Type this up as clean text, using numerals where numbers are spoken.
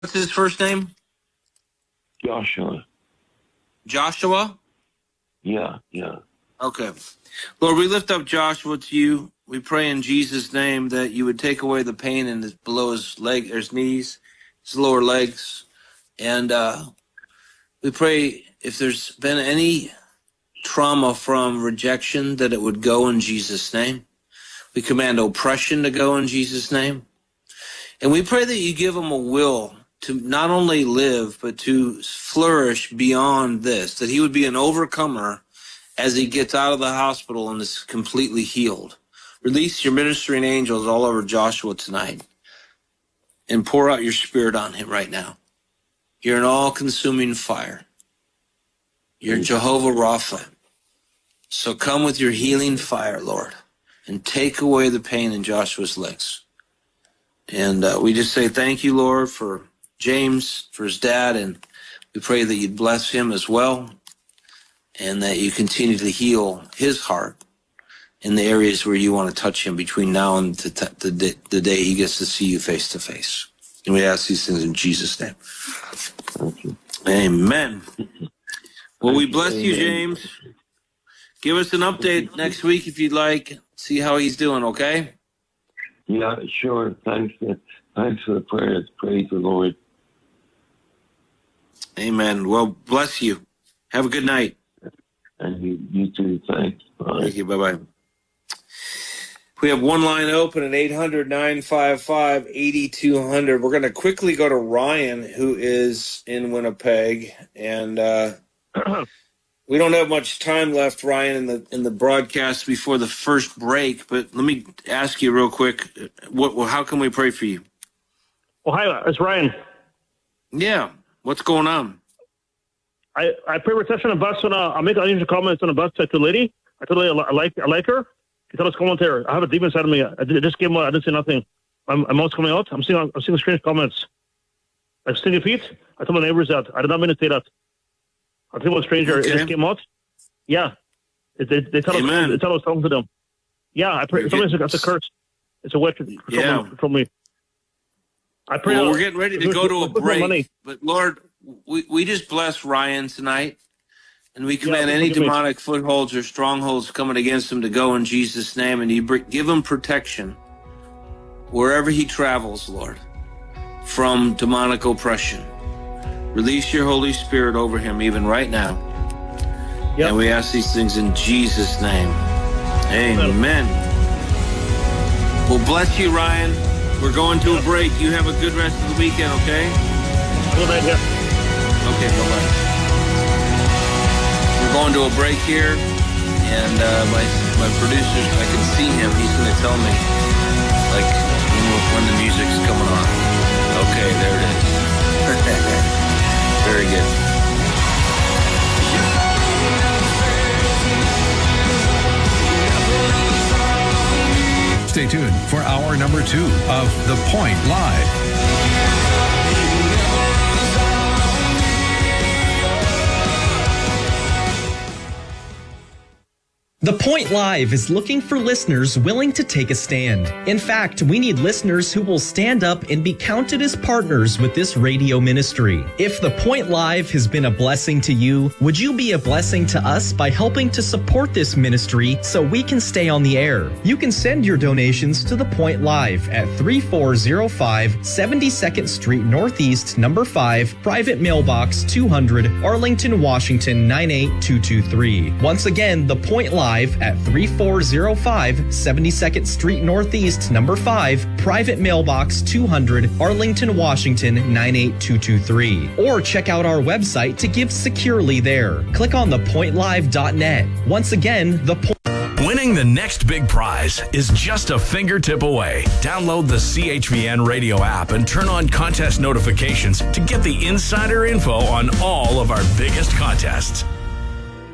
What's his first name? Joshua. Joshua? Yeah. Okay. Lord, we lift up Joshua to you. We pray in Jesus' name that you would take away the pain in below his leg, his knees, his lower legs. And we pray if there's been any trauma from rejection, that it would go in Jesus' name. We command oppression to go in Jesus' name. And we pray that you give him a will to not only live, but to flourish beyond this, that he would be an overcomer as he gets out of the hospital and is completely healed. Release your ministering angels all over Joshua tonight and pour out your spirit on him right now. You're an all-consuming fire. You're Jehovah Rapha. So come with your healing fire, Lord, and take away the pain in Joshua's legs. And we just say thank you, Lord, for James, for his dad, and we pray that you'd bless him as well, and that you continue to heal his heart in the areas where you want to touch him between now and the day he gets to see you face to face. And we ask these things in Jesus' name. Thank you. Amen. Well, we bless you, James. Give us an update next week if you'd like. See how he's doing, okay? Yeah, sure. Thanks for the prayers. Praise the Lord. Amen. Well, bless you. Have a good night. And you too. Thanks. Bye. Thank you. Bye-bye. We have one line open at 800-955-8200. We're going to quickly go to Ryan, who is in Winnipeg, and we don't have much time left, Ryan, in the broadcast before the first break. But let me ask you real quick: how can we pray for you? Well, hi, it's Ryan. Yeah, what's going on? I pray protection on the bus when I make unusual comments on the bus to the lady. I told her I like her. She told us comment there. I have a demon inside of me. I just came out. I didn't say nothing. My mouth's coming out. I'm seeing strange comments. Like stinky feet. I told my neighbors that. I did not mean to say that. I think it was a stranger. Okay. It just came out. Yeah. They tell us talking to them. Yeah, I pray. It's a curse. It's a witch from me. I pray. Well, we're getting ready to go to a break. But Lord, we just bless Ryan tonight. And we command any demonic footholds or strongholds coming against him to go in Jesus' name. And you give him protection wherever he travels, Lord, from demonic oppression. Release your Holy Spirit over him even right now. Yep. And we ask these things in Jesus' name. Amen. Well, bless you, Ryan. We're going to a break. You have a good rest of the weekend, okay? Good night, yeah. Okay, bye-bye. We're going to a break here, and my producer, I can see him. He's going to tell me, like, when the music's coming on. Okay, there it is. Very good. Stay tuned for hour number 2 of The Point Live. The Point Live is looking for listeners willing to take a stand. In fact, we need listeners who will stand up and be counted as partners with this radio ministry. If The Point Live has been a blessing to you, would you be a blessing to us by helping to support this ministry so we can stay on the air? You can send your donations to The Point Live at 3405 72nd Street Northeast, number 5, Private Mailbox 200, Arlington, Washington 98223. Once again, The Point Live at 3405 72nd Street Northeast, number 5, Private Mailbox 200, Arlington, Washington 98223. Or check out our website to give securely there. Click on thepointlive.net. Once again, Winning the next big prize is just a fingertip away. Download the CHVN radio app and turn on contest notifications to get the insider info on all of our biggest contests.